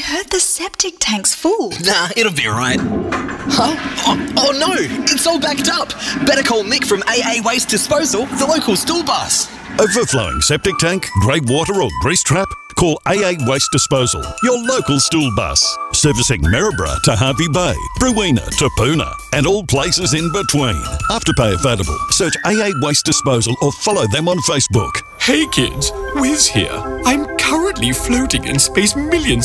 heard the septic tank's full. Nah, it'll be alright. Huh? Oh no, it's all backed up. Better call Mick from AA Waste Disposal, the local stool bus. Overflowing septic tank, grey water or grease trap? Call AA Waste Disposal, your local stool bus. Servicing Maryborough to Harvey Bay, Brewina to Poona, and all places in between. Afterpay available. Search AA Waste Disposal or follow them on Facebook. Hey kids, Wiz here. I'm currently floating in space millions